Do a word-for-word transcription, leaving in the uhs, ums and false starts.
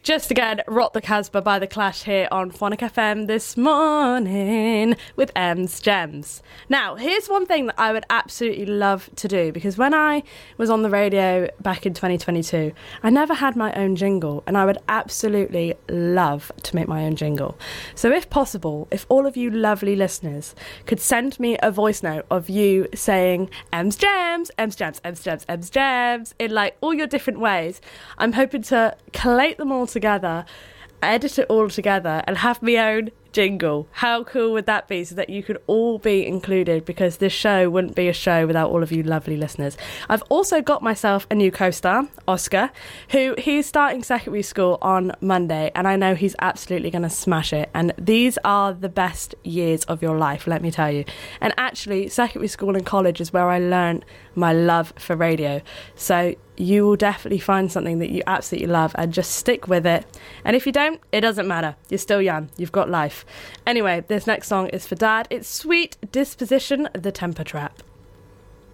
Just again, Rock the Casbah by The Clash here on Phonic F M this morning with M's Gems. Now, here's one thing that I would absolutely love to do, because when I was on the radio back in twenty twenty-two, I never had my own jingle, and I would absolutely love to make my own jingle. So if possible, if all of you lovely listeners could send me a voice note of you saying M's Gems, M's Gems, M's Gems, M's Gems, in like all your different ways, I'm hoping to collate them all together, edit it all together and have my own jingle. How cool would that be, so that you could all be included, because this show wouldn't be a show without all of you lovely listeners. I've also got myself a new co-star, Oscar, who he's starting secondary school on Monday, and I know he's absolutely going to smash it, and these are the best years of your life, let me tell you. And actually, secondary school and college is where I learned my love for radio, so you will definitely find something that you absolutely love and just stick with it. And if you don't, it doesn't matter. You're still young. You've got life. Anyway, this next song is for Dad. It's Sweet Disposition, The Temper Trap.